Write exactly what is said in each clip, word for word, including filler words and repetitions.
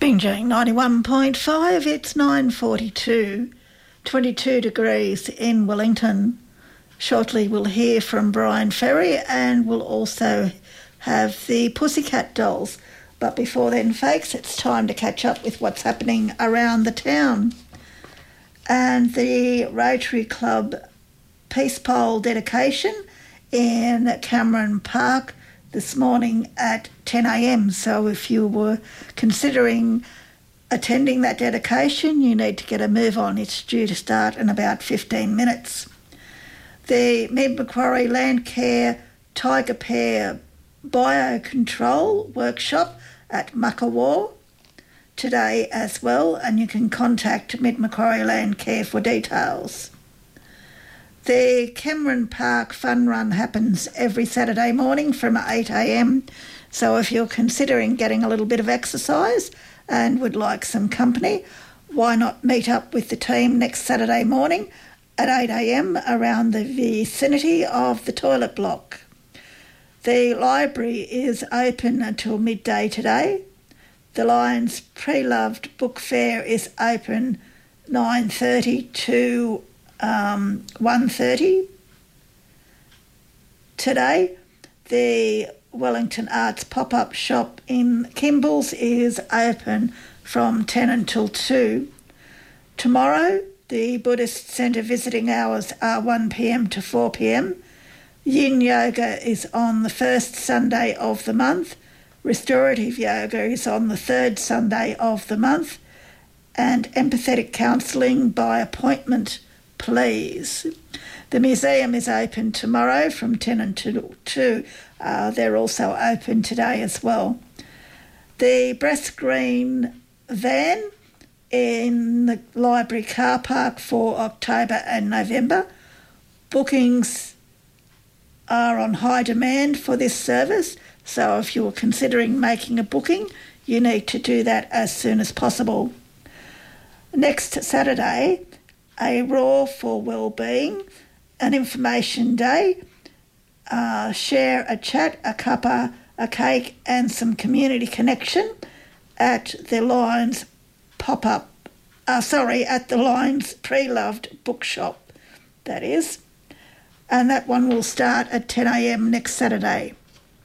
Binjang ninety-one point five, it's nine forty-two, twenty-two degrees in Wellington. Shortly we'll hear from Brian Ferry and we'll also have the Pussycat Dolls. But before then, folks, it's time to catch up with what's happening around the town. And the Rotary Club Peace Pole dedication in Cameron Park this morning at ten a m. So if you were considering attending that dedication, you need to get a move on. It's due to start in about fifteen minutes. The Mid Macquarie Landcare Tiger Pair Biocontrol Workshop at Muckawa today as well, and you can contact Mid Macquarie Landcare for details. The Cameron Park Fun Run happens every Saturday morning from eight a m, so if you're considering getting a little bit of exercise and would like some company, why not meet up with the team next Saturday morning at eight a m around the vicinity of the toilet block. The library is open until midday today. The Lions Pre-Loved Book Fair is open nine thirty to um, one thirty today. The Wellington Arts Pop-Up Shop in Kimball's is open from ten until two. Tomorrow, the Buddhist Centre visiting hours are one p m to four p m. Yin Yoga is on the first Sunday of the month. Restorative Yoga is on the third Sunday of the month. And empathetic counselling by appointment, please. The museum is open tomorrow from ten until two. Uh, they're also open today as well. The Breast Green van in the library car park for October and November. Bookings are on high demand for this service, so if you're considering making a booking, you need to do that as soon as possible. Next Saturday, a Raw for Wellbeing, an information day, uh, share a chat, a cuppa, a cake and some community connection at the Lions pop-up, uh, sorry, at the Lions Pre-Loved Bookshop, that is. And that one will start at ten a m next Saturday.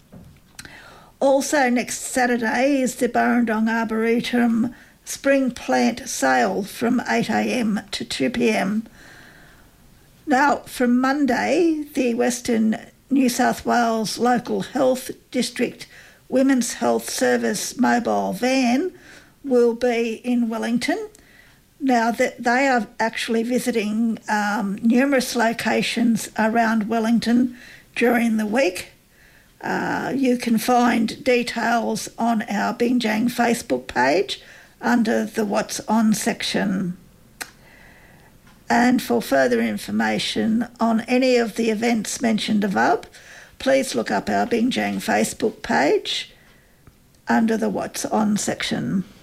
Also next Saturday is the Burrendong Arboretum Spring Plant Sale from eight a m to two p m. Now, from Monday, the Western New South Wales Local Health District Women's Health Service mobile van will be in Wellington. Now, that they are actually visiting um, numerous locations around Wellington during the week. Uh, you can find details on our Binjang Facebook page under the What's On section. And for further information on any of the events mentioned above, please look up our Binjang Facebook page under the What's On section.